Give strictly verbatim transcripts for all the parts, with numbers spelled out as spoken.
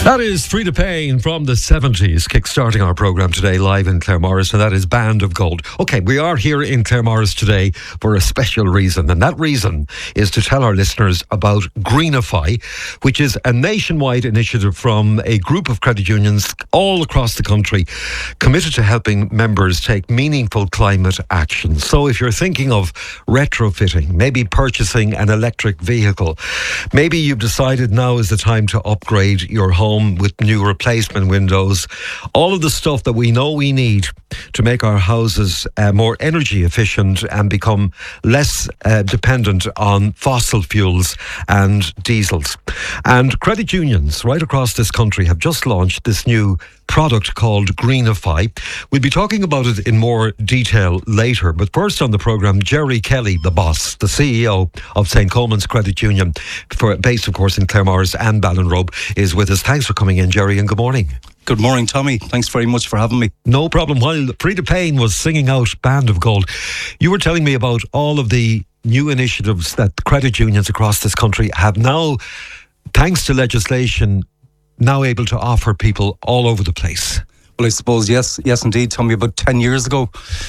That is Freda Payne from the seventies, kickstarting our programme today live in Claremorris, and that is Band of Gold. Okay, we are here in Claremorris today for a special reason, and that reason is to tell our listeners about Greenify, which is a nationwide initiative from a group of credit unions all across the country committed to helping members take meaningful climate action. So if you're thinking of retrofitting, maybe purchasing an electric vehicle, maybe you've decided now is the time to upgrade your home with new replacement windows, all of the stuff that we know we need to make our houses uh, more energy efficient and become less uh, dependent on fossil fuels and diesels. And credit unions right across this country have just launched this new product called Greenify. We'll be talking about it in more detail later, but first on the programme, Jerry Kelly, the boss, the C E O of Saint Coleman's Credit Union, for, based of course in Claremorris and Ballinrobe, is with us. Thanks for coming in, Jerry, and good morning. Good morning, Tommy. Thanks very much for having me. No problem. While Freda Payne was singing out Band of Gold, you were telling me about all of the new initiatives that credit unions across this country have now, thanks to legislation, now able to offer people all over the place. Well, I suppose, yes, yes indeed, Tommy. About ten years ago,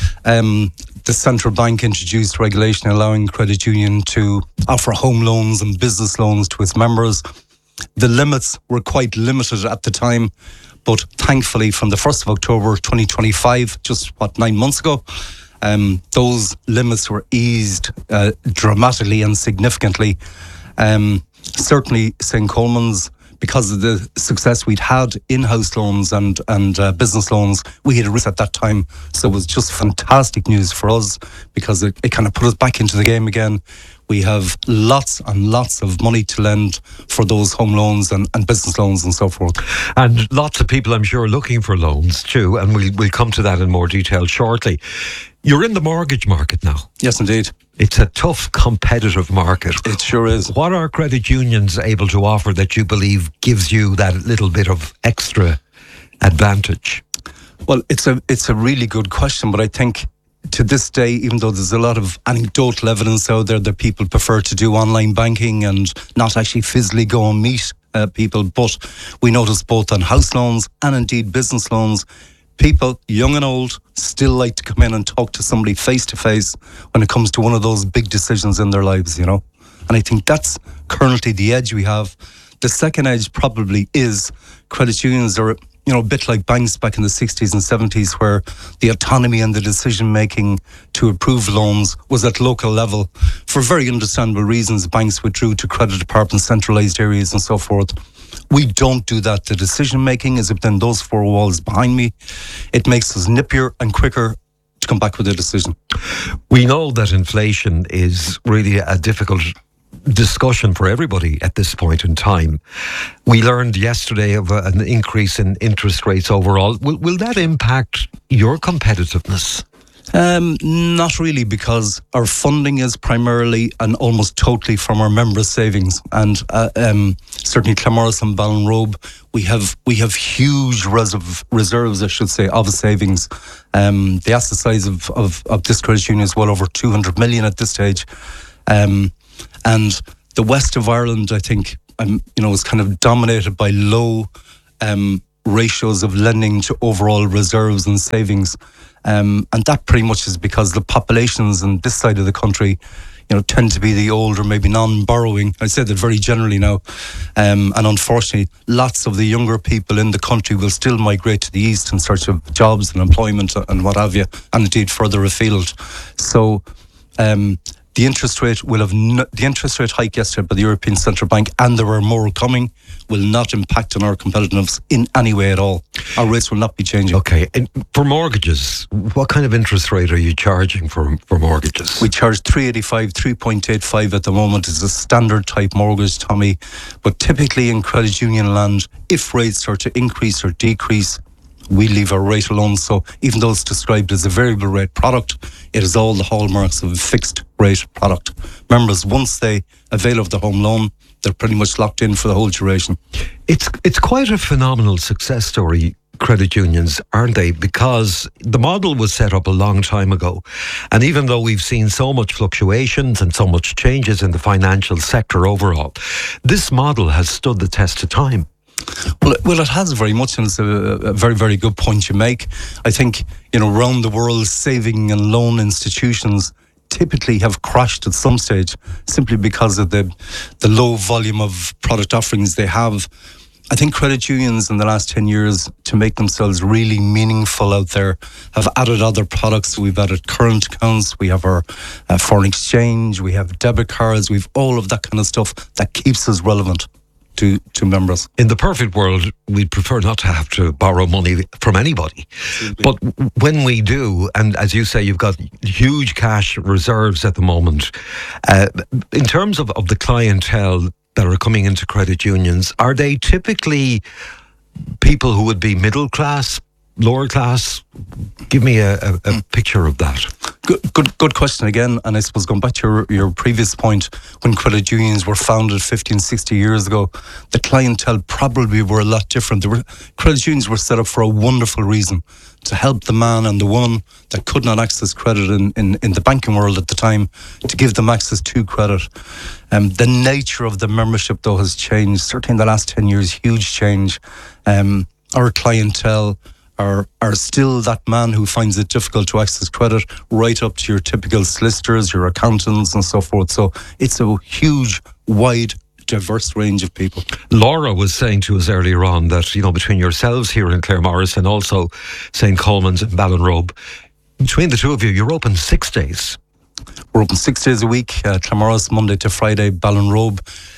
um, the central bank introduced regulation allowing credit union to offer home loans and business loans to its members. The limits were quite limited at the time, but thankfully from the first of October twenty twenty-five, just what, nine months ago, um, those limits were eased uh, dramatically and significantly. Um, certainly Saint Coleman's, because of the success we'd had in house loans and and uh, business loans, we had a risk at that time. So it was just fantastic news for us because it, it kind of put us back into the game again. We have lots and lots of money to lend for those home loans and, and business loans and so forth. And lots of people, I'm sure, looking for loans too, and we'll, we'll come to that in more detail shortly. You're in the mortgage market now. Yes, indeed. It's a tough, competitive market. It sure is. What are credit unions able to offer that you believe gives you that little bit of extra advantage? Well, it's a it's a really good question, but I think to this day, even though there's a lot of anecdotal evidence out there that people prefer to do online banking and not actually physically go and meet uh, people, but we notice both on house loans and indeed business loans, people, young and old, still like to come in and talk to somebody face to face when it comes to one of those big decisions in their lives, you know. And I think that's currently the edge we have. The second edge probably is credit unions are, you know, a bit like banks back in the sixties and seventies, where the autonomy and the decision making to approve loans was at local level. For very understandable reasons, banks withdrew to credit departments, centralised areas and so forth. We don't do that. The decision making is within those four walls behind me. It makes us nippier and quicker to come back with a decision. We know that inflation is really a difficult discussion for everybody at this point in time. We learned yesterday of a, an increase in interest rates overall. Will, will that impact your competitiveness? Um, not really, because our funding is primarily and almost totally from our members' savings, and uh, um, certainly Claremorris and Ballinrobe, we have we have huge reserve, reserves, I should say, of savings. Um, the asset size of, of, of this credit union is well over two hundred million at this stage, um, and the west of Ireland, I think, um, you know, is kind of dominated by low um, ratios of lending to overall reserves and savings. Um, and that pretty much is because the populations on this side of the country, you know, tend to be the older, maybe non-borrowing. I say that very generally now. Um, and unfortunately, lots of the younger people in the country will still migrate to the east in search of jobs and employment and what have you, and indeed further afield. So um, the interest rate will have no, the interest rate hike yesterday by the European Central Bank, and there are more coming, will not impact on our competitiveness in any way at all. Our rates will not be changing. Okay, and for mortgages, what kind of interest rate are you charging for for mortgages? We charge three eighty-five, three point eight five at the moment. It's a standard type mortgage, Tommy. But typically in credit union land, if rates are to increase or decrease, we leave our rate alone. So even though it's described as a variable rate product, it is all the hallmarks of a fixed rate product. Members, once they avail of the home loan, they're pretty much locked in for the whole duration. It's it's quite a phenomenal success story, credit unions, aren't they? Because the model was set up a long time ago. And even though we've seen so much fluctuations and so much changes in the financial sector overall, this model has stood the test of time. Well, well, it has very much, and it's a, a very, very good point you make. I think, you know, around the world, saving and loan institutions typically have crashed at some stage simply because of the the low volume of product offerings they have. I think credit unions in the last ten years, to make themselves really meaningful out there, have added other products. We've added current accounts, we have our uh, foreign exchange, we have debit cards, we've all of that kind of stuff that keeps us relevant to, to members. In the perfect world, we'd prefer not to have to borrow money from anybody. Absolutely. But when we do, and as you say, you've got huge cash reserves at the moment, uh, in terms of, of the clientele that are coming into credit unions, are they typically people who would be middle class, lower class? Give me a, a, a picture of that. Good, good, good question again. And I suppose going back to your, your previous point, when credit unions were founded fifteen, sixty years ago, the clientele probably were a lot different. There were, credit unions were set up for a wonderful reason, to help the man and the woman that could not access credit in, in, in the banking world at the time, to give them access to credit. Um, the nature of the membership, though, has changed. Certainly in the last ten years, huge change. Um, our clientele are are still that man who finds it difficult to access credit, right up to your typical solicitors, your accountants and so forth. So it's a huge, wide, diverse range of people. Laura was saying to us earlier on that, you know, between yourselves here in Claremorris and also Saint Coleman's and Ballinrobe, between the two of you, you're open six days. We're open six days a week, uh, Claremorris, Monday to Friday, Ballinrobe.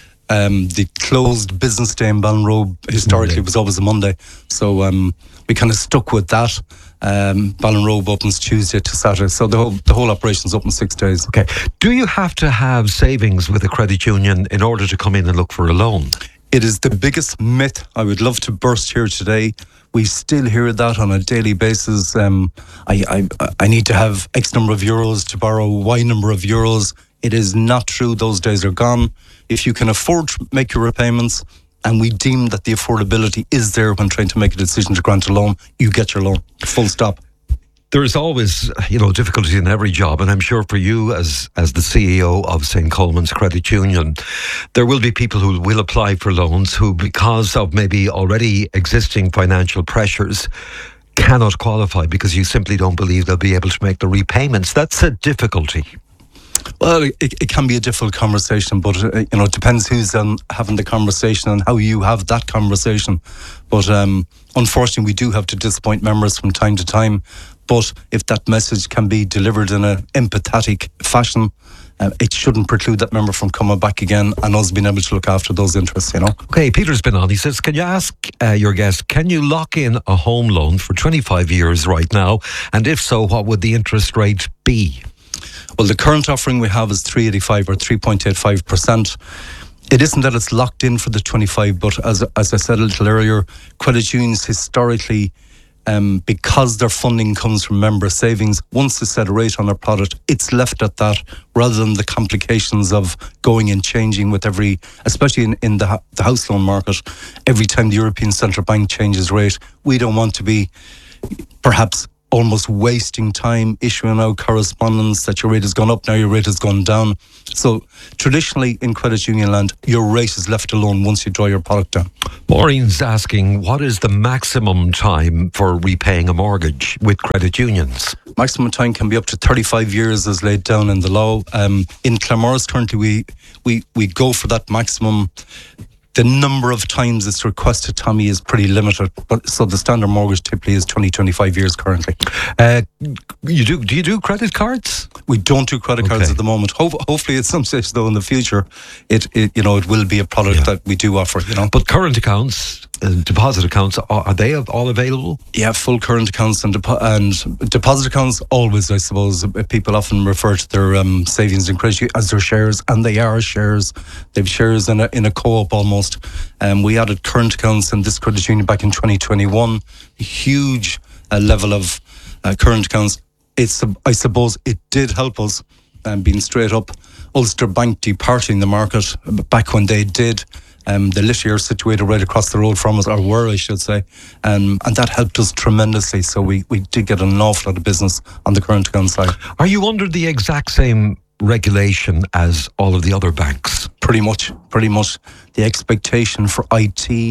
Um, the closed business day in Ballinrobe historically was always a Monday. So um, we kind of stuck with that. Um, Ballinrobe opens Tuesday to Saturday. So the whole, the whole operation's open six days. Okay. Do you have to have savings with a credit union in order to come in and look for a loan? It is the biggest myth I would love to burst here today. We still hear that on a daily basis. Um, I, I, I need to have X number of euros to borrow Y number of euros. It is not true. Those days are gone. If you can afford to make your repayments, and we deem that the affordability is there when trying to make a decision to grant a loan, you get your loan. Full stop. There is always, you know, difficulty in every job, and I'm sure for you as as the C E O of Saint Coleman's Credit Union, there will be people who will apply for loans who, because of maybe already existing financial pressures, cannot qualify because you simply don't believe they'll be able to make the repayments. That's a difficulty. Well, it, it can be a difficult conversation, but uh, you know, it depends who's um, having the conversation and how you have that conversation. But um, unfortunately, we do have to disappoint members from time to time. But if that message can be delivered in an empathetic fashion, uh, it shouldn't preclude that member from coming back again and us being able to look after those interests, you know. Okay, Peter's been on. He says, can you ask uh, your guest, can you lock in a home loan for twenty-five years right now? And if so, what would the interest rate be? Well, the current offering we have is three eighty-five or three point eight five percent. It isn't that it's locked in for the twenty-five, but as as I said a little earlier, credit unions historically, um, because their funding comes from member savings, once they set a rate on their product, it's left at that, rather than the complications of going and changing with every, especially in, in the, the house loan market, every time the European Central Bank changes rate. We don't want to be perhaps almost wasting time issuing out correspondence that your rate has gone up, now your rate has gone down. So traditionally in credit union land, your rate is left alone once you draw your product down. Maureen's asking, what is the maximum time for repaying a mortgage with credit unions? Maximum time can be up to thirty-five years as laid down in the law. Um, in Claremorris currently we, we, we go for that maximum. The number of times it's requested, Tommy, is pretty limited. But so the standard mortgage typically is twenty, twenty-five years currently. Uh, you do? Do you do credit cards? We don't do credit okay. cards at the moment. Ho- hopefully, at some stage, though, in the future, it, it you know it will be a product yeah. that we do offer. You know, but current accounts, uh, deposit accounts, are, are they all available? Yeah, full current accounts and depo- and deposit accounts. Always, I suppose, people often refer to their um, savings and credit as their shares, and they are shares. They've shares in a in a co-op almost. Um, we added current accounts in this credit union back in twenty twenty-one. A huge uh, level of uh, current accounts. It's, I suppose, it did help us, um, being straight up. Ulster Bank departing the market back when they did. Um, they literally are situated right across the road from us, or were, I should say, um, and that helped us tremendously. So we, we did get an awful lot of business on the current account side. Are you under the exact same regulation as all of the other banks? Pretty much, pretty much. The expectation for I T,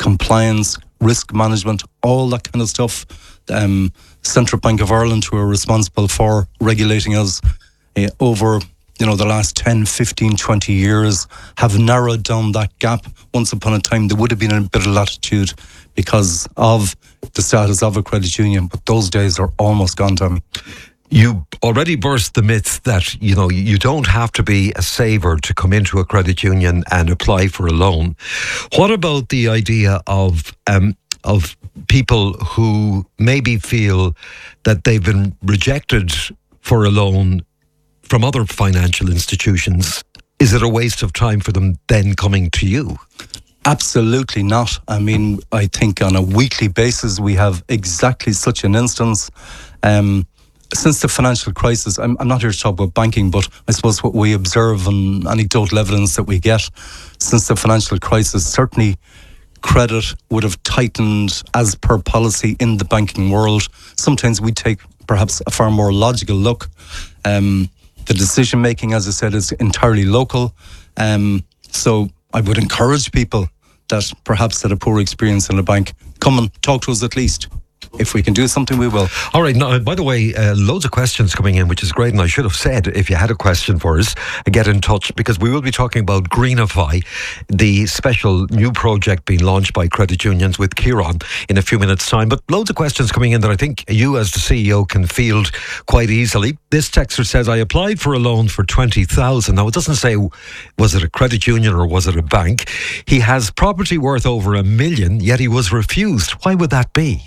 compliance, risk management, all that kind of stuff. Um, Central Bank of Ireland, who are responsible for regulating us uh, over you know the last ten, fifteen, twenty years, have narrowed down that gap. Once upon a time there would have been a bit of latitude because of the status of a credit union, but those days are almost gone, Tommy. You already burst the myth that, you know, you don't have to be a saver to come into a credit union and apply for a loan. What about the idea of um, of people who maybe feel that they've been rejected for a loan from other financial institutions? Is it a waste of time for them then coming to you? Absolutely not. I mean, I think on a weekly basis we have exactly such an instance. Um, since the financial crisis, I'm, I'm not here to talk about banking, but I suppose what we observe and anecdotal evidence that we get since the financial crisis, certainly credit would have tightened as per policy in the banking world. Sometimes we take perhaps a far more logical look. Um, the decision making, as I said, is entirely local. Um, so I would encourage people that perhaps had a poor experience in a bank, come and talk to us at least. If we can do something, we will. All right. Now, by the way, uh, loads of questions coming in, which is great. And I should have said, if you had a question for us, get in touch, because we will be talking about Greenify, the special new project being launched by credit unions with Kieran in a few minutes' time. But loads of questions coming in that I think you as the C E O can field quite easily. This texter says, I applied for a loan for twenty thousand. Now, it doesn't say, was it a credit union or was it a bank? He has property worth over a million, yet he was refused. Why would that be?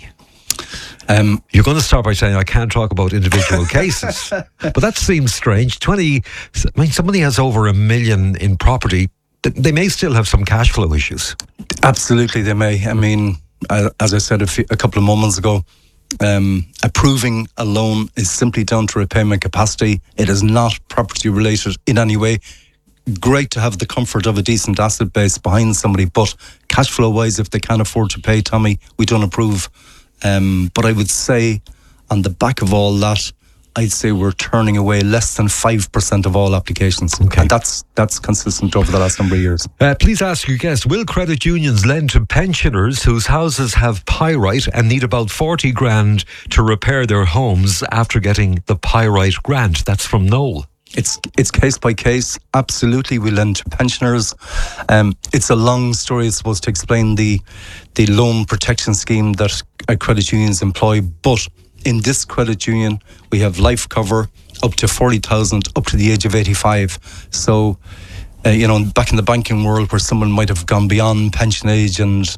Um, You're going to start by saying I can't talk about individual cases, but that seems strange. Twenty, I mean, somebody has over a million in property. They may still have some cash flow issues. Absolutely, they may. I mean, as I said a, few, a couple of moments ago, um, approving a loan is simply down to repayment capacity. It is not property related in any way. Great to have the comfort of a decent asset base behind somebody, but cash flow wise, if they can't afford to pay, Tommy, we don't approve. Um, but I would say on the back of all that, I'd say we're turning away less than five percent of all applications. Okay. And that's that's consistent over the last number of years. Uh, please ask your guest, will credit unions lend to pensioners whose houses have pyrite and need about forty grand to repair their homes after getting the pyrite grant? That's from Noel. It's it's case by case. Absolutely, we lend to pensioners. Um, it's a long story, I suppose, to explain the the loan protection scheme that uh, credit unions employ. But in this credit union, we have life cover up to forty thousand, up to the age of eighty-five. So, uh, you know, back in the banking world, where someone might have gone beyond pension age and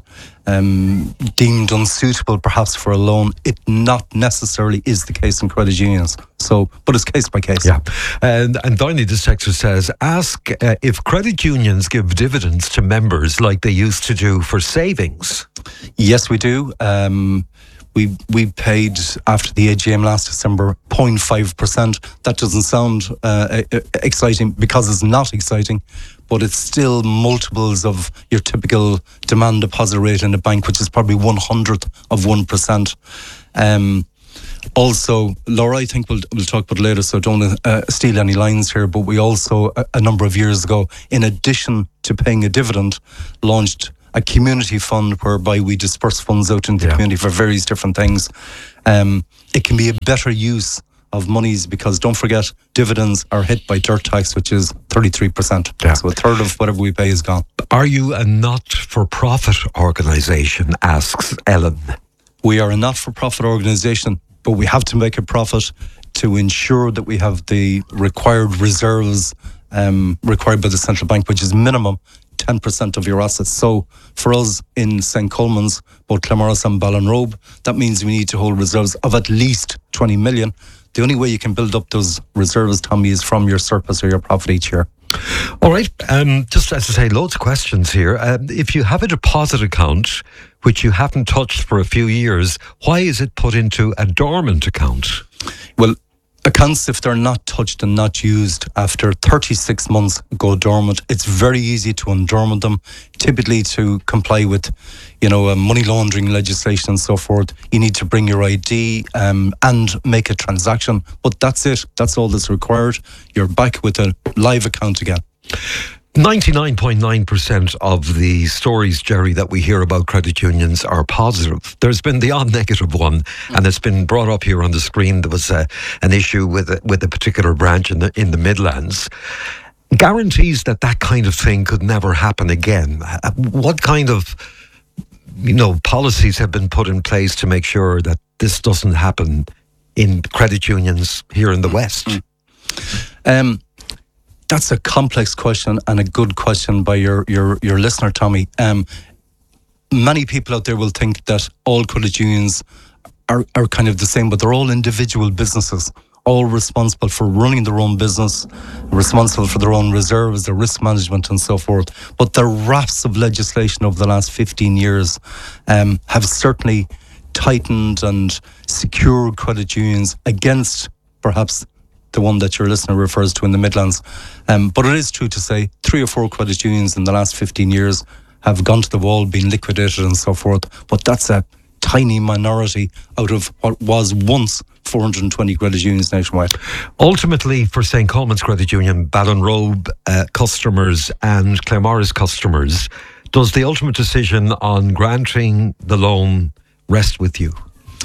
um, deemed unsuitable, perhaps for a loan, it not necessarily is the case in credit unions. So, but it's case by case. Yeah. And, and finally, this texter says, ask uh, if credit unions give dividends to members like they used to do for savings. Yes, we do. Um, we we paid after the A G M last December zero point five percent. That doesn't sound uh, exciting because it's not exciting, but it's still multiples of your typical demand deposit rate in a bank, which is probably one hundredth of one percent. Um, Also, Laura, I think we'll, we'll talk about later, so don't uh, steal any lines here, but we also, a, a number of years ago, in addition to paying a dividend, launched a community fund whereby we disperse funds out into the yeah. community for various different things. Um, it can be a better use of monies because, don't forget, dividends are hit by dirt tax, which is thirty-three percent. Yeah. So a third of whatever we pay is gone. Are you a not-for-profit organisation, asks Ellen. We are a not-for-profit organisation, but we have to make a profit to ensure that we have the required reserves um, required by the central bank, which is minimum ten percent of your assets. So for us in Saint Coleman's, both Claremorris and Ballinrobe, that means we need to hold reserves of at least twenty million. The only way you can build up those reserves, Tommy, is from your surplus or your profit each year. All right. Um, just as I say, loads of questions here. Um, if you have a deposit account which you haven't touched for a few years, why is it put into a dormant account? Well, accounts, if they're not touched and not used after thirty-six months, go dormant. It's very easy to undormant them. Typically, to comply with, you know, uh, money laundering legislation and so forth, you need to bring your I D um, and make a transaction. But that's it. That's all that's required. You're back with a live account again. ninety-nine point nine percent of the stories, Jerry, that we hear about credit unions are positive. There's been the odd negative one, and it's been brought up here on the screen. There was a, an issue with a, with a particular branch in the in the Midlands. Guarantees that that kind of thing could never happen again. What kind of, you know, policies have been put in place to make sure that this doesn't happen in credit unions here in the West? Um. That's a complex question and a good question by your your, your listener, Tommy. Um, many people out there will think that all credit unions are, are kind of the same, but they're all individual businesses, all responsible for running their own business, responsible for their own reserves, their risk management and so forth. But the rafts of legislation over the last fifteen years um, have certainly tightened and secured credit unions against perhaps the one that your listener refers to in the Midlands. Um, but it is true to say three or four credit unions in the last fifteen years have gone to the wall, been liquidated and so forth. But that's a tiny minority out of what was once four hundred twenty credit unions nationwide. Ultimately, for Saint Coleman's Credit Union, Ballinrobe uh, customers and Claremorris customers, does the ultimate decision on granting the loan rest with you?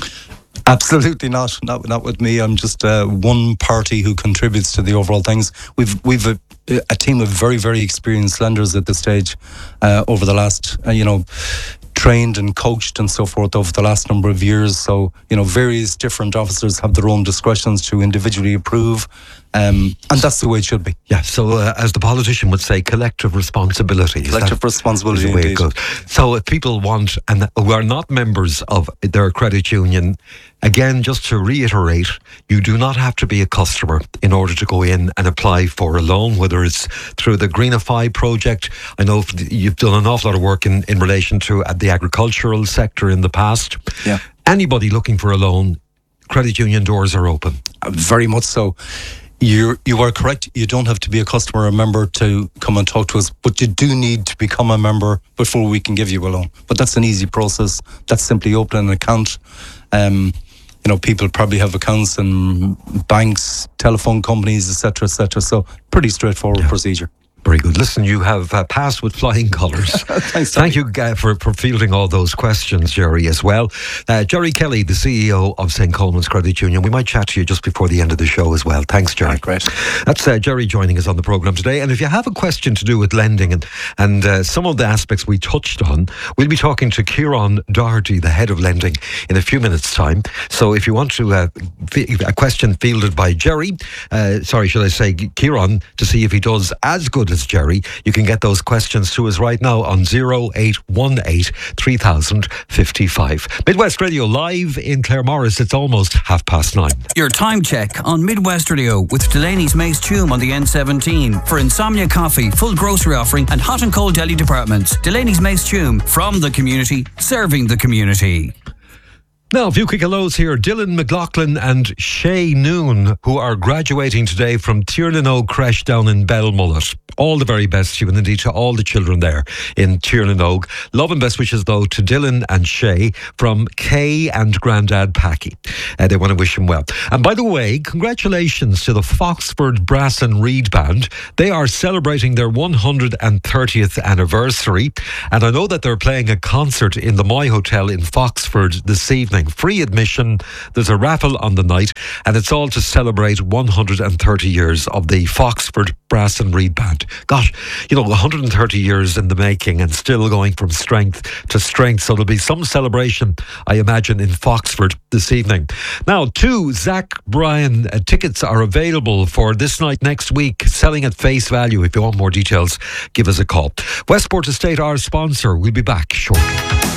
Absolutely not. Not not with me. I'm just uh, one party who contributes to the overall things. We've we've a, a team of very very experienced lenders at this stage uh, over the last uh, you know trained and coached and so forth over the last number of years. So you know various different officers have their own discretions to individually approve. Um, and that's the way it should be. Yeah, so uh, as the politician would say, collective responsibility. Collective that, responsibility, is the way it goes. So if people want, and who are not members of their credit union, again, just to reiterate, you do not have to be a customer in order to go in and apply for a loan, whether it's through the Greenify project. I know you've done an awful lot of work in, in relation to uh, the agricultural sector in the past. Yeah. Anybody looking for a loan, credit union doors are open. Uh, very much so. You you are correct. You don't have to be a customer or a member to come and talk to us, but you do need to become a member before we can give you a loan. But that's an easy process. That's simply opening an account. Um, you know, people probably have accounts in banks, telephone companies, et cetera, et cetera. So pretty straightforward yeah. procedure. Very good. Listen, you have uh, passed with flying colours. Thanks, Thank you uh, for, for fielding all those questions, Jerry, as well. Uh, Jerry Kelly, the C E O of Saint Coleman's Credit Union. We might chat to you just before the end of the show as well. Thanks, Jerry. Right, great. That's uh, Jerry joining us on the programme today. And if you have a question to do with lending and, and uh, some of the aspects we touched on, we'll be talking to Kieran Doherty, the head of lending, in a few minutes' time. So if you want to, uh, a question fielded by Jerry, uh, sorry, should I say Kieran, to see if he does as good as Jerry, you can get those questions to us right now on zero eight one eight three thousand fifty-five. Midwest Radio live in Claremorris. It's almost half past nine. Your time check on Midwest Radio with Delaney's Mace Tume on the N seventeen for Insomnia Coffee, full grocery offering and hot and cold deli departments. Delaney's Mace Tume, from the community, serving the community. Now, a few quick hellos here. Dylan McLaughlin and Shay Noon, who are graduating today from Tiernan Oak Creche down in Belmullet. All the very best to you, and indeed to all the children there in Tiernan Oak. Love and best wishes, though, to Dylan and Shay from Kay and Grandad Packy. Uh, they want to wish him well. And by the way, congratulations to the Foxford Brass and Reed Band. They are celebrating their one hundred thirtieth anniversary. And I know that they're playing a concert in the Moy Hotel in Foxford this evening. Free admission. There's a raffle on the night, and it's all to celebrate one hundred thirty years of the Foxford Brass and Reed Band. Gosh, you know, one hundred thirty years in the making and still going from strength to strength. So there'll be some celebration, I imagine, in Foxford this evening. Now, two Zach Bryan uh, tickets are available for this night next week, selling at face value. If you want more details, give us a call. Westport Estate, our sponsor. We'll be back shortly.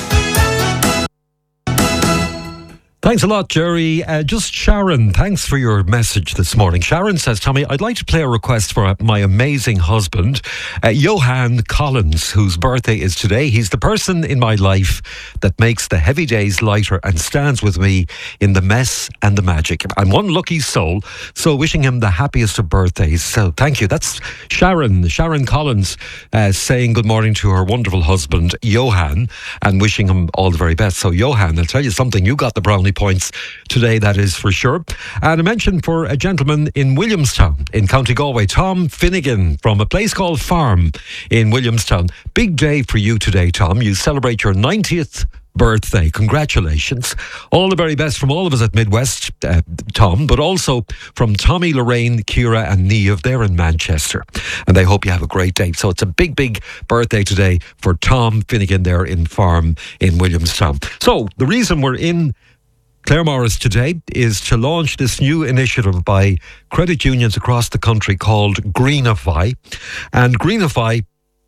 Thanks a lot, Jerry. Uh, just Sharon, thanks for your message this morning. Sharon says, Tommy, I'd like to play a request for my amazing husband, uh, Johan Collins, whose birthday is today. He's the person in my life that makes the heavy days lighter and stands with me in the mess and the magic. I'm one lucky soul, so wishing him the happiest of birthdays. So thank you. That's Sharon, Sharon Collins, uh, saying good morning to her wonderful husband, Johan, and wishing him all the very best. So Johan, I'll tell you something, you got the brownie points today, that is for sure. And a mention for a gentleman in Williamstown in County Galway, Tom Finnegan, from a place called Farm in Williamstown. Big day for you today, Tom. You celebrate your ninetieth birthday. Congratulations. All the very best from all of us at Midwest, uh, Tom, but also from Tommy, Lorraine, Ciara and Niamh. They're in Manchester, and they hope you have a great day. So it's a big, big birthday today for Tom Finnegan there in Farm in Williamstown. So the reason we're in Claremorris today is to launch this new initiative by credit unions across the country called Greenify. And Greenify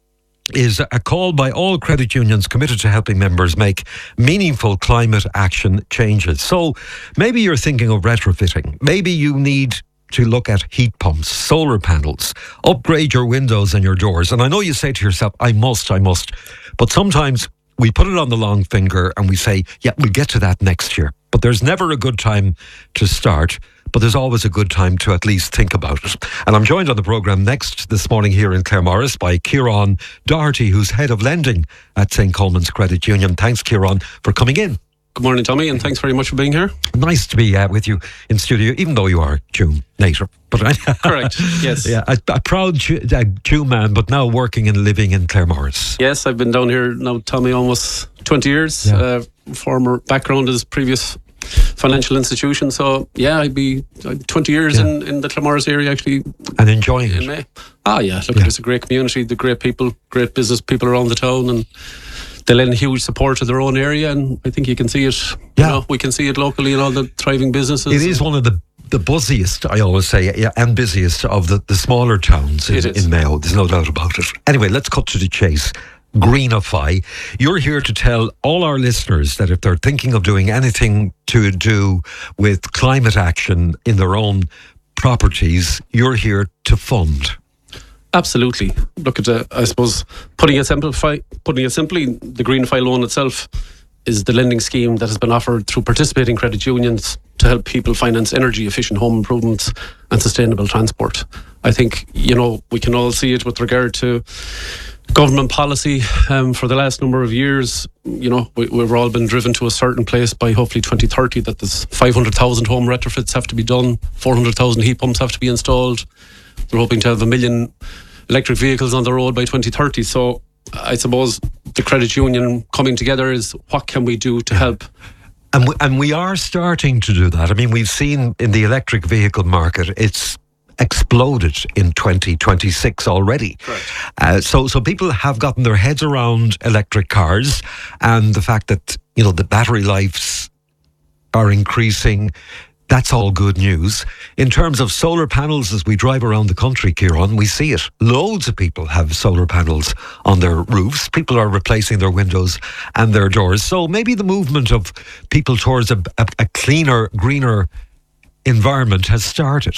is a call by all credit unions committed to helping members make meaningful climate action changes. So maybe you're thinking of retrofitting. Maybe you need to look at heat pumps, solar panels, upgrade your windows and your doors. And I know you say to yourself, I must, I must. But sometimes we put it on the long finger and we say, yeah, we'll get to that next year. But there's never a good time to start. But there's always a good time to at least think about it. And I'm joined on the programme next this morning here in Claremorris by Kieran Doherty, who's Head of Lending at Saint Coleman's Credit Union. Thanks, Kieran, for coming in. Good morning, Tommy, and thanks very much for being here. Nice to be uh, with you in studio, even though you are June native. But correct, yes. Yeah, a, a proud June man, but now working and living in Claremorris. Yes, I've been down here now, Tommy, almost twenty years. Yeah. Uh, former background is previous financial institution, so yeah, I'd be twenty years yeah. in, in the Claremorris area actually. And enjoying in it. May. Ah yeah, look, yeah. it's a great community, the great people, great business people around the town, and they lend huge support to their own area, and I think you can see it, yeah. you know, we can see it locally in all the thriving businesses. It is one of the the buzziest, I always say, yeah, and busiest of the, the smaller towns in, in Mayo. There's no doubt about it. Anyway, let's cut to the chase. Greenify. You're here to tell all our listeners that if they're thinking of doing anything to do with climate action in their own properties, you're here to fund. Absolutely. Look at the, I suppose, putting it simplify, putting it simply, the Greenify loan itself is the lending scheme that has been offered through participating credit unions to help people finance energy efficient home improvements and sustainable transport. I think, you know, we can all see it with regard to government policy um, for the last number of years. You know, we, we've all been driven to a certain place by hopefully twenty thirty that there's five hundred thousand home retrofits have to be done, four hundred thousand heat pumps have to be installed. They're hoping to have a million electric vehicles on the road by twenty thirty. So I suppose the credit union coming together is what can we do to help? And we, and we are starting to do that. I mean, we've seen in the electric vehicle market, it's exploded in twenty twenty-six already. Uh, so so people have gotten their heads around electric cars and the fact that, you know, the battery lives are increasing. That's all good news. In terms of solar panels, as we drive around the country, Kieran, we see it. Loads of people have solar panels on their roofs. People are replacing their windows and their doors. So maybe the movement of people towards a, a, a cleaner, greener environment has started.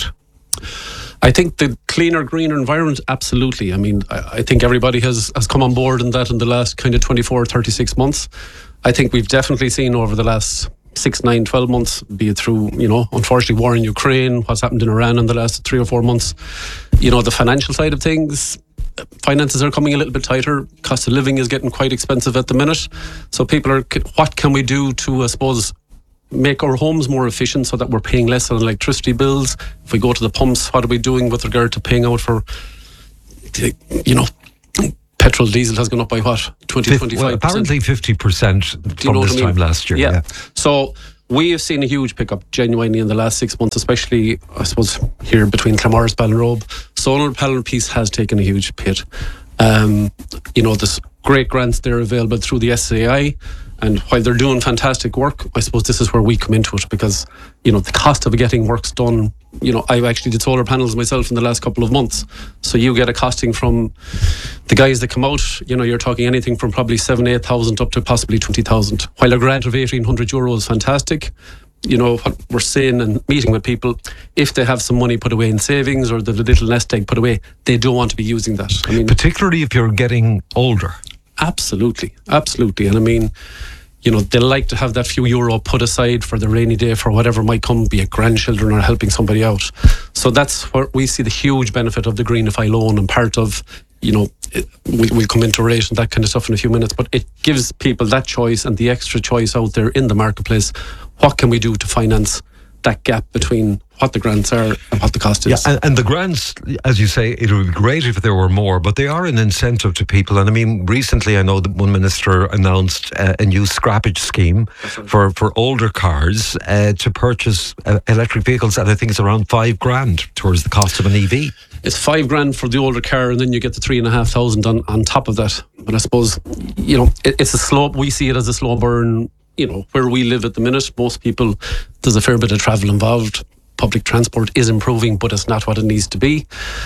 I think the cleaner, greener environment, absolutely. I mean, I, I think everybody has, has come on board in that in the last kind of twenty-four, thirty-six months. I think we've definitely seen over the last six, nine, twelve months, be it through, you know, unfortunately war in Ukraine, what's happened in Iran in the last three or four months, you know, the financial side of things, finances are coming a little bit tighter. Cost of living is getting quite expensive at the minute. So people are, what can we do to, I suppose, make our homes more efficient so that we're paying less on electricity bills? If we go to the pumps, what are we doing with regard to paying out for, you know, petrol, diesel has gone up by what? twenty, twenty-five percent? Well, apparently fifty percent from this time last year. Yeah. yeah. So we have seen a huge pickup genuinely in the last six months, especially, I suppose, here between Claremorris, Ballinrobe. Solar panel piece has taken a huge hit. Um, you know, there's great grants there available through the S A I. And while they're doing fantastic work, I suppose this is where we come into it because, you know, the cost of getting works done, you know, I actually did solar panels myself in the last couple of months. So you get a costing from the guys that come out, you know, you're talking anything from probably seven, eight thousand up to possibly twenty thousand. While a grant of eighteen hundred euro is fantastic, you know, what we're saying and meeting with people, if they have some money put away in savings or the little nest egg put away, they don't want to be using that. I mean, particularly if you're getting older. Absolutely, absolutely. And I mean, you know, they like to have that few euro put aside for the rainy day for whatever might come, be it grandchildren or helping somebody out. So that's where we see the huge benefit of the Greenify loan, and part of, you know, it, we, we'll come into rate and that kind of stuff in a few minutes, but it gives people that choice and the extra choice out there in the marketplace. what can we do to finance that gap between what the grants are and what the cost is. Yeah, and, and the grants, as you say, it would be great if there were more, but they are an incentive to people. And I mean, recently I know that one minister announced uh, a new scrappage scheme for, for older cars uh, to purchase uh, electric vehicles, and I think it's around five grand towards the cost of an E V. It's five grand for the older car, and then you get the three and a half thousand on, on top of that. But I suppose, you know, it, it's a slow, we see it as a slow burn. You know, where we live at the minute, most people, there's a fair bit of travel involved. Public transport is improving, but it's not what it needs to be.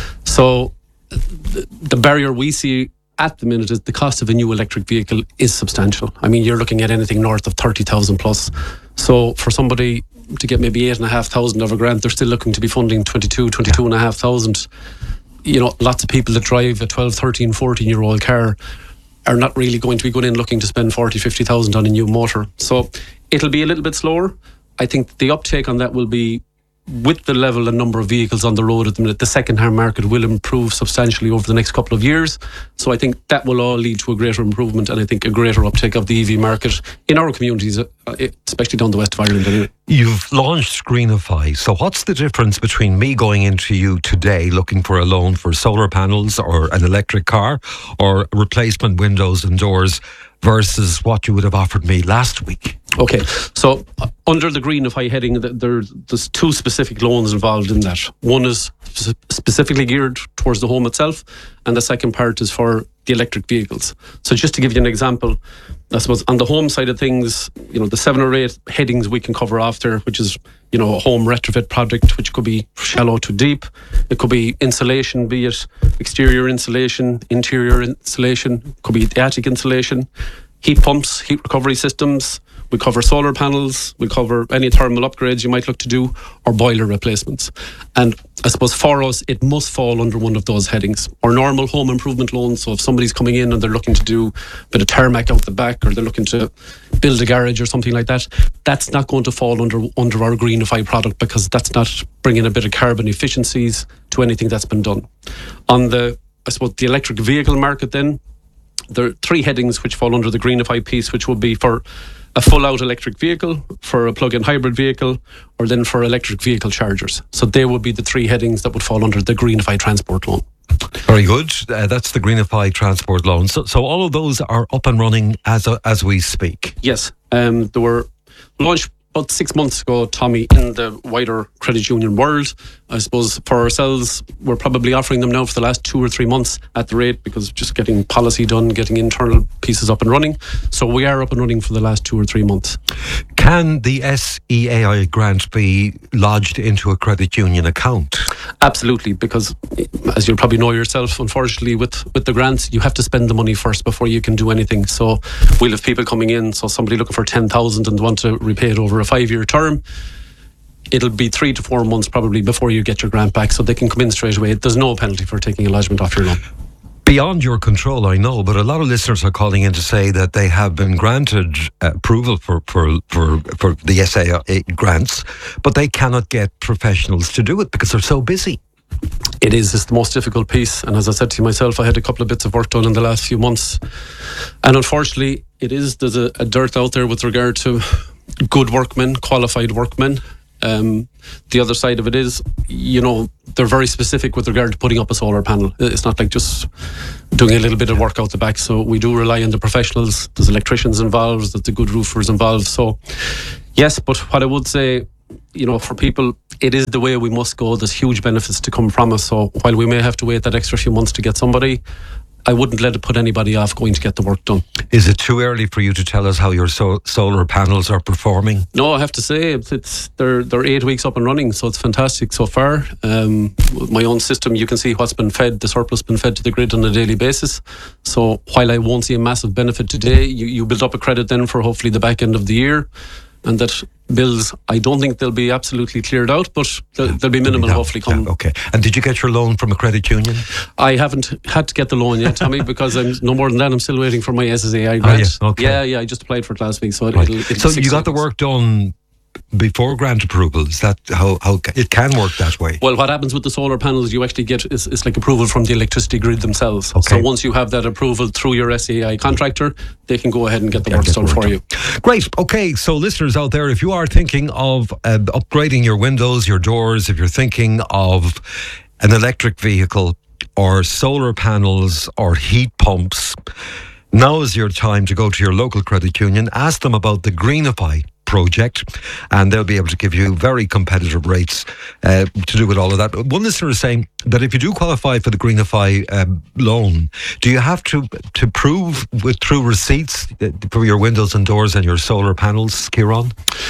So the, the barrier we see at the minute is the cost of a new electric vehicle is substantial. I mean, you're looking at anything north of thirty thousand plus. So for somebody to get maybe eight and a half thousand of a grant, they're still looking to be funding twenty-two, twenty-two and a half thousand. You know, lots of people that drive a twelve, thirteen, fourteen year old car are not really going to be going in looking to spend forty, fifty thousand on a new motor. So it'll be a little bit slower. I think the uptake on that will be, with the level and number of vehicles on the road at the minute, the second-hand market will improve substantially over the next couple of years. So I think that will all lead to a greater improvement, and I think a greater uptake of the E V market in our communities, especially down the west of Ireland anyway. You've launched Greenify. So what's the difference between me going into you today looking for a loan for solar panels or an electric car or replacement windows and doors versus what you would have offered me last week? Okay, so uh, under the Greenify heading, th- there, there's two specific loans involved in that. One is sp- specifically geared towards the home itself, and the second part is for the electric vehicles. So just to give you an example, I suppose on the home side of things, you know, the seven or eight headings we can cover after, which is, you know, a home retrofit project, which could be shallow to deep. It could be insulation, be it exterior insulation, interior insulation, could be the attic insulation, heat pumps, heat recovery systems. We cover solar panels, we cover any thermal upgrades you might look to do, or boiler replacements. And I suppose for us, it must fall under one of those headings. Or normal home improvement loans, so if somebody's coming in and they're looking to do a bit of tarmac out the back, or they're looking to build a garage or something like that, that's not going to fall under under our Greenify product, because that's not bringing a bit of carbon efficiencies to anything that's been done. On the, I suppose, the electric vehicle market then, there are three headings which fall under the Greenify piece, which would be for a full-out electric vehicle, for a plug-in hybrid vehicle, or then for electric vehicle chargers. So they would be the three headings that would fall under the Greenify transport loan. Very good. Uh, that's the Greenify transport loan. So, so all of those are up and running as a, as we speak. Yes, um, they were launched about six months ago, Tommy, in the wider credit union world. I suppose for ourselves, we're probably offering them now for the last two or three months at the rate, because just getting policy done, getting internal pieces up and running. So we are up and running for the last two or three months. Can the S E A I grant be lodged into a credit union account? Absolutely, because as you'll probably know yourself, unfortunately, with, with the grants, you have to spend the money first before you can do anything. So we'll have people coming in, so somebody looking for ten thousand and want to repay it over a five-year term, it'll be three to four months probably before you get your grant back, so they can come in straight away. There's no penalty for taking a lodgement off your loan. Beyond your control, I know, but a lot of listeners are calling in to say that they have been granted uh, approval for, for, for, for the S A I grants, but they cannot get professionals to do it because they're so busy. It is. It's the most difficult piece. And as I said to you myself, I had a couple of bits of work done in the last few months. And unfortunately, it is, there's a, a dearth out there with regard to good workmen, qualified workmen. Um, the other side of it is, you know, they're very specific with regard to putting up a solar panel. It's not like just doing a little bit of work out the back. So we do rely on the professionals. There's electricians involved, there's the good roofers involved. So yes, but what I would say, you know, for people, it is the way we must go. There's huge benefits to come from us. So while we may have to wait that extra few months to get somebody, I wouldn't let it put anybody off going to get the work done. Is it too early for you to tell us how your so- solar panels are performing? No, I have to say it's, it's they're they're eight weeks up and running, so it's fantastic so far. Um, with my own system, you can see what's been fed, the surplus been fed to the grid on a daily basis. So while I won't see a massive benefit today, you, you build up a credit then for hopefully the back end of the year. And that bills, I don't think they'll be absolutely cleared out, but they'll, they'll be minimal, hopefully. Come. Yeah, okay. And did you get your loan from a credit union? I haven't had to get the loan yet, Tommy, because I'm no more than that. I'm still waiting for my S S A I grant. Oh, yeah. Okay. yeah, yeah. I just applied for it last week, so Right. it'll, it'll So you got the work done before grant approval? Is that how, how it can work that way? Well, what happens with the solar panels, you actually get is, is like approval from the electricity grid themselves. Okay. So once you have that approval through your S A I contractor, they can go ahead and get the Yeah, work get done the work for done. you. Great. Okay, so listeners out there, if you are thinking of uh, upgrading your windows, your doors, if you're thinking of an electric vehicle or solar panels or heat pumps, now is your time to go to your local credit union, ask them about the Greenify project, and they'll be able to give you very competitive rates uh, to do with all of that. One listener is saying that if you do qualify for the Greenify um, loan, do you have to to prove with through receipts uh, for your windows and doors and your solar panels, Kieran?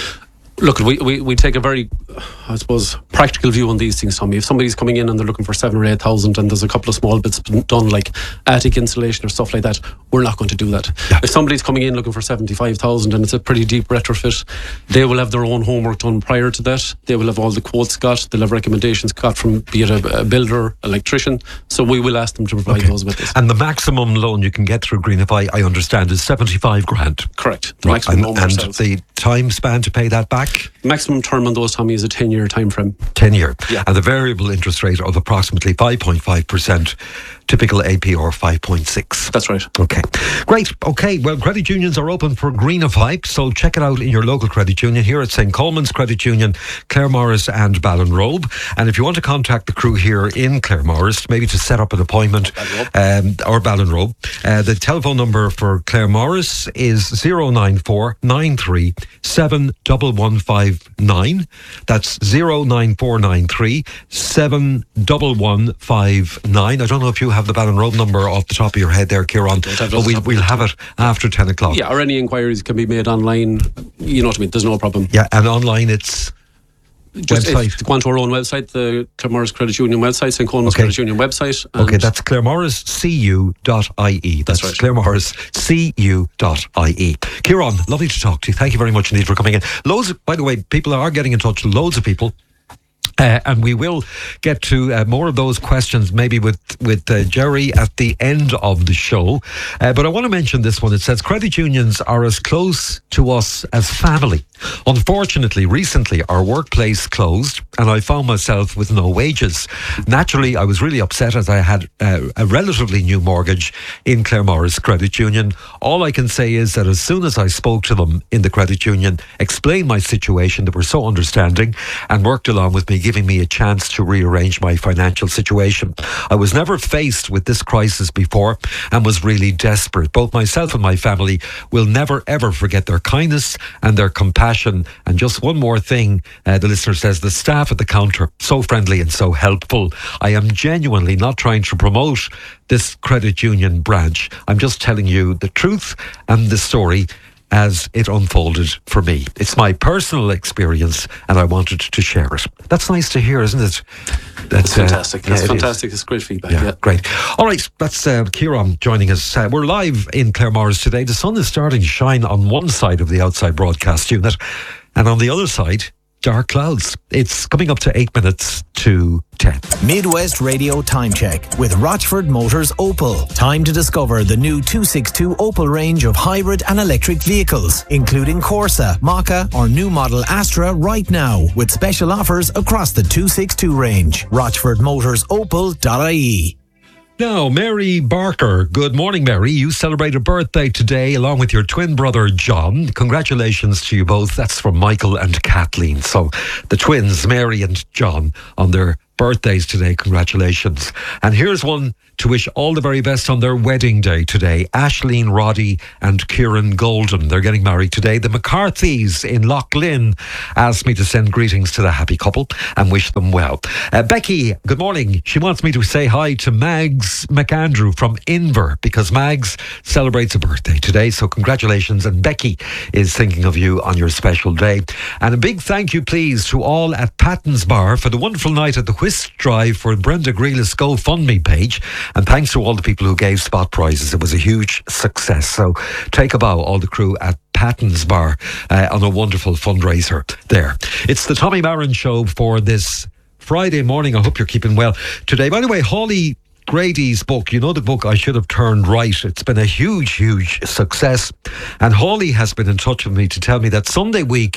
Look, we, we, we take a very, I suppose, practical view on these things, Tommy. If somebody's coming in and they're looking for seven or eight thousand, and there's a couple of small bits done, like attic insulation or stuff like that, we're not going to do that. Yeah. If somebody's coming in looking for seventy-five thousand and it's a pretty deep retrofit, they will have their own homework done prior to that. They will have all the quotes got. They'll have recommendations got from be it a, a builder, electrician. So we will ask them to provide Okay. those with us. And the maximum loan you can get through Greenify, I understand, is seventy-five grand. Correct. The Right. maximum And, loan and ourselves. the time span to pay that back? Maximum term on those, Tommy, is a ten-year time frame. ten year. Yeah. And the variable interest rate of approximately five point five percent, typical A P R five point six. That's right. Okay, great. Okay, well, credit unions are open for Greenify, so check it out in your local credit union here at Saint Coleman's Credit Union, Claremorris and Ballinrobe. And if you want to contact the crew here in Claremorris, maybe to set up an appointment, um, or Ballinrobe, uh, the telephone number for Claremorris is zero nine four nine three seven one one five nine. That's zero nine four nine three seven one one five nine. I don't know if you have the Ballinrobe number off the top of your head there, Kieran, Don't have it but off the we'll, top of we'll my have it after ten o'clock. Yeah, or any inquiries can be made online. You know what I mean? There's no problem. Yeah, and online it's Just website. if, go onto our own website, the Claremorris Credit Union website, Saint Coleman's Okay. Credit Union website. and Okay, that's claremorris c u dot I E. That's, That's right. claremorris c u dot I E. Kieran, lovely to talk to you. Thank you very much indeed for coming in. Loads of, by the way, people are getting in touch, loads of people. Uh, and we will get to uh, more of those questions maybe with, with uh, Jerry at the end of the show. Uh, but I want to mention this one. It says, credit unions are as close to us as family. Unfortunately, recently our workplace closed and I found myself with no wages. Naturally, I was really upset as I had uh, a relatively new mortgage in Claremorris Credit Union. All I can say is that as soon as I spoke to them in the credit union, explained my situation, they were so understanding and worked along with me, giving me a chance to rearrange my financial situation. I was never faced with this crisis before and was really desperate. Both myself and my family will never ever forget their kindness and their compassion. And just one more thing, uh, the listener says, the staff at the counter, so friendly and so helpful. I am genuinely not trying to promote this credit union branch. I'm just telling you the truth and the story as it unfolded for me. It's my personal experience and I wanted to share it. That's nice to hear, isn't it? That's fantastic. Uh, That's yeah, it is. fantastic. It's great feedback. Yeah, Yeah. great. All right, that's uh, Kieran joining us. Uh, we're live in Claremorris today. The sun is starting to shine on one side of the outside broadcast unit, and on the other side, dark clouds. It's coming up to eight minutes to ten. Midwest Radio Time Check with Rochford Motors Opel. Time to discover the new two sixty-two Opel range of hybrid and electric vehicles, including Corsa, Maka or new model Astra right now, with special offers across the two sixty-two range. rochford motors opel dot I E. Now, Mary Barker. Good morning, Mary. You celebrate a birthday today along with your twin brother, John. Congratulations to you both. That's from Michael and Kathleen. So the twins, Mary and John, on their birthdays today. Congratulations. And here's one to wish all the very best on their wedding day today. Ashleen Roddy and Kieran Golden. They're getting married today. The McCarthys in Lough Lynn asked me to send greetings to the happy couple and wish them well. Uh, Becky, good morning. She wants me to say hi to Mags McAndrew from Inver because Mags celebrates a birthday today. So congratulations. And Becky is thinking of you on your special day. And a big thank you, please, to all at Patton's Bar for the wonderful night at the Whisk Drive for Brenda Grealis GoFundMe page. And thanks to all the people who gave spot prizes. It was a huge success. So take a bow, all the crew at Patton's Bar, uh, on a wonderful fundraiser there. It's the Tommy Marin Show for this Friday morning. I hope you're keeping well today. By the way, Hawley Grady's book, you know, the book I Should Have Turned Right. It's been a huge, huge success. And Hawley has been in touch with me to tell me that Sunday week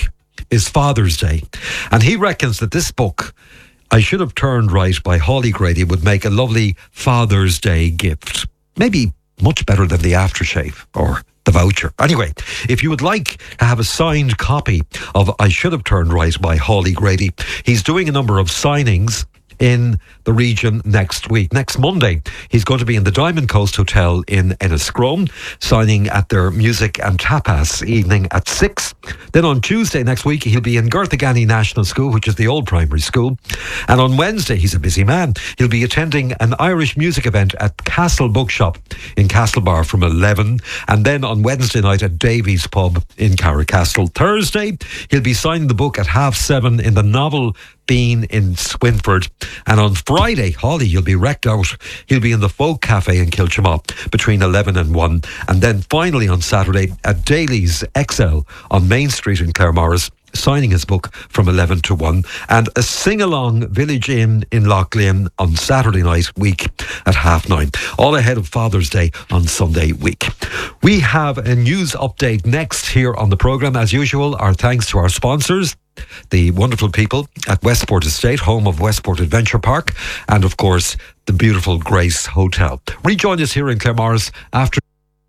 is Father's Day. And he reckons that this book, I Should Have Turned Right by Hawley Grady, would make a lovely Father's Day gift. Maybe much better than the aftershave or the voucher. Anyway, if you would like to have a signed copy of I Should Have Turned Right by Hawley Grady, he's doing a number of signings in the region next week. Next Monday, he's going to be in the Diamond Coast Hotel in Enniscrone, signing at their music and tapas evening at six. Then on Tuesday next week, he'll be in Garthagani National School, which is the old primary school. And on Wednesday, he's a busy man, he'll be attending an Irish music event at Castle Bookshop in Castlebar from eleven. And then on Wednesday night at Davies Pub in Carricastle. Thursday, he'll be signing the book at half seven in the Novel Bean in Swinford. And on Friday, Hawley, you'll be wrecked out. He'll be in the Folk Cafe in Kilchimop between eleven and one. And then finally on Saturday at Daly's X L on Main Street in Claremorris, signing his book from eleven to one. And a sing-along Village Inn in Loughlin on Saturday night week at half nine. All ahead of Father's Day on Sunday week. We have a news update next here on the programme. As usual, our thanks to our sponsors, the wonderful people at Westport Estate, home of Westport Adventure Park, and of course the beautiful Grace Hotel. Rejoin us here in Claremorris after.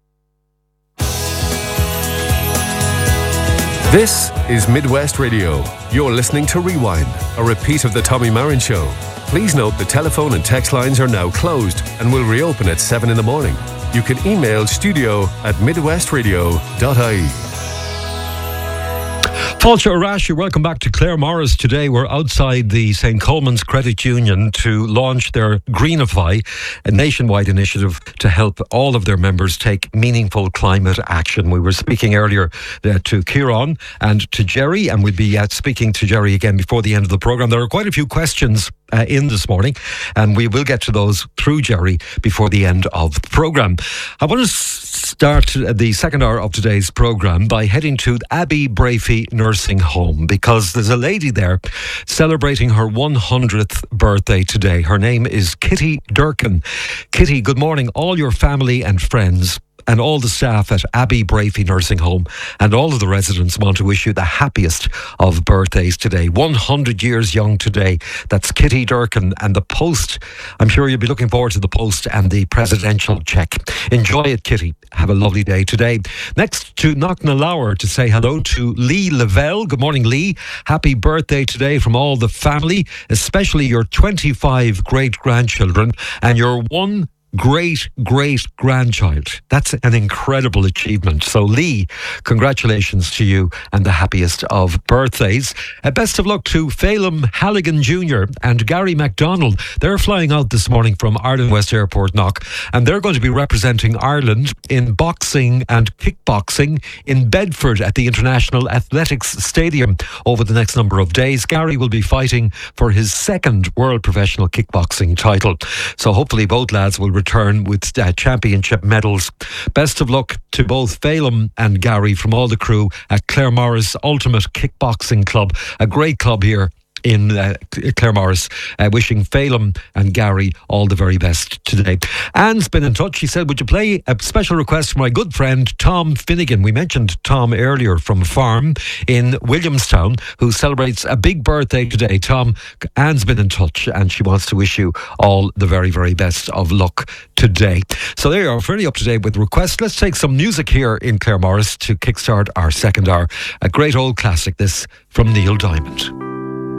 This is Midwest Radio. You're listening to Rewind, a repeat of the Tommy Marin Show. Please note the telephone and text lines are now closed and will reopen at seven in the morning. You can email studio at midwestradio dot I E. Fáilte Arash, welcome back to Claremorris. Today we're outside the Saint Coleman's Credit Union to launch their Greenify, a nationwide initiative to help all of their members take meaningful climate action. We were speaking earlier uh, to Kieran and to Jerry, and we'll be uh, speaking to Jerry again before the end of the programme. There are quite a few questions uh, in this morning, and we will get to those through Jerry before the end of the programme. I want to start the second hour of today's programme by heading to Abbey Brafey Nursing Home, because there's a lady there celebrating her one hundredth birthday today. Her name is Kitty Durkin. Kitty, good morning. All your family and friends and all the staff at Abbey Brafey Nursing Home and all of the residents want to wish you the happiest of birthdays today. one hundred years young today. That's Kitty Durkin, and the post, I'm sure you'll be looking forward to the post and the presidential check. Enjoy it, Kitty. Have a lovely day today. Next to Knocknalower to say hello to Lee Lavelle. Good morning, Lee. Happy birthday today from all the family, especially your twenty-five great-grandchildren and your one great, great grandchild. That's an incredible achievement. So, Lee, congratulations to you and the happiest of birthdays. Uh, best of luck to Phelim Halligan Junior and Gary MacDonald. They're flying out this morning from Ireland West Airport, Knock, and they're going to be representing Ireland in boxing and kickboxing in Bedford at the International Athletics Stadium over the next number of days. Gary will be fighting for his second World Professional Kickboxing title. So hopefully both lads will return with uh, championship medals. Best of luck to both Phelim and Gary from all the crew at Claremorris Ultimate Kickboxing Club, a great club here in uh, Claremorris. Uh, wishing Phelim and Gary all the very best today. Anne's been in touch. She said, would you play a special request for my good friend Tom Finnegan? We mentioned Tom earlier from Farm in Williamstown, who celebrates a big birthday today. Tom, Anne's been in touch and she wants to wish you all the very, very best of luck today. So there you are, fairly up to date with requests. Let's take some music here in Claremorris to kickstart our second hour. A great old classic, this from Neil Diamond.